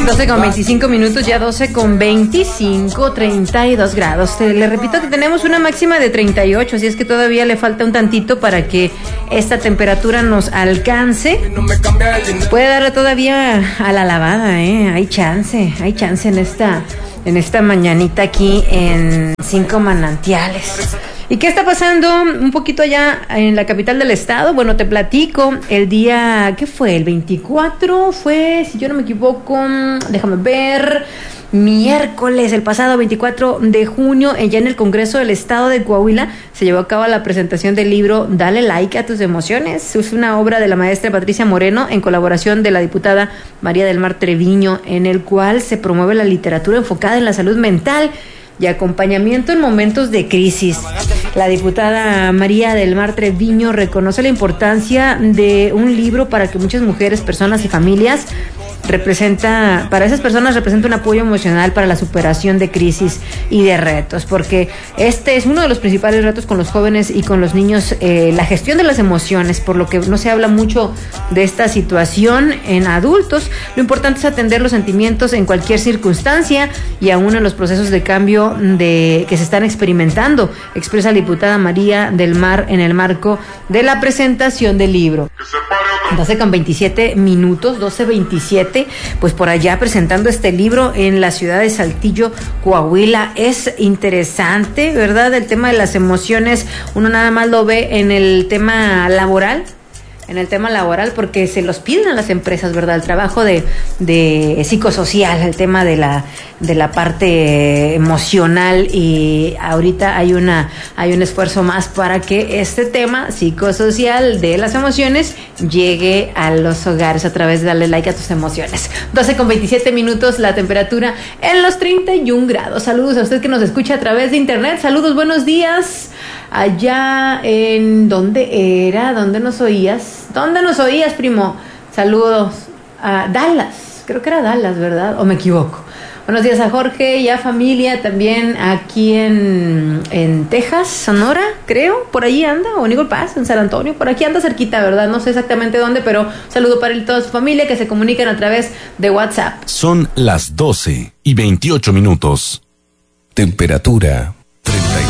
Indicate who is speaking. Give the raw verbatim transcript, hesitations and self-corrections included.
Speaker 1: doce con veinticinco minutos, ya doce con veinticinco, treinta y dos grados. Te, le repito que tenemos una máxima de treinta y ocho, así es que todavía le falta un tantito para que esta temperatura nos alcance. Puede darle todavía a la lavada, ¿eh? Hay chance, hay chance en esta, en esta mañanita aquí en Cinco Manantiales. ¿Y qué está pasando un poquito allá en la capital del estado? Bueno, te platico, el día, ¿qué fue? El veinticuatro fue, si yo no me equivoco, déjame ver, miércoles, el pasado veinticuatro de junio, allá en el Congreso del Estado de Coahuila, se llevó a cabo la presentación del libro Dale like a tus emociones. Es una obra de la maestra Patricia Moreno en colaboración de la diputada María del Mar Treviño, en el cual se promueve la literatura enfocada en la salud mental y acompañamiento en momentos de crisis. La diputada María del Mar Treviño reconoce la importancia de un libro para que muchas mujeres, personas y familias representa, para esas personas representa un apoyo emocional para la superación de crisis y de retos, porque este es uno de los principales retos con los jóvenes y con los niños, eh, la gestión de las emociones, por lo que no se habla mucho de esta situación en adultos. Lo importante es atender los sentimientos en cualquier circunstancia y aún en los procesos de cambio de que se están experimentando, expresa la diputada María del Mar en el marco de la presentación del libro. doce con veintisiete minutos, doce veintisiete, pues por allá presentando este libro en la ciudad de Saltillo, Coahuila. Es interesante, ¿verdad? El tema de las emociones, uno nada más lo ve en el tema laboral, en el tema laboral, porque se los piden a las empresas, ¿verdad? El trabajo de, de psicosocial, el tema de la, de la parte emocional, y ahorita hay una, hay un esfuerzo más para que este tema psicosocial de las emociones llegue a los hogares a través de darle like a tus emociones. doce con veintisiete minutos, la temperatura en los treinta y un grados. Saludos a usted que nos escucha a través de internet. Saludos, buenos días. Allá en, ¿dónde era? ¿Dónde nos oías? ¿Dónde nos oías, primo? Saludos a Dallas, creo que era Dallas, ¿verdad? ¿O me equivoco? Buenos días a Jorge y a familia también aquí en, en Texas, Sonora, creo, por allí anda, o en Eagle Pass, en San Antonio, por aquí anda cerquita, ¿verdad? No sé exactamente dónde, pero saludo para él y toda su familia que se comunican a través de WhatsApp.
Speaker 2: Son las doce y veintiocho minutos. Temperatura.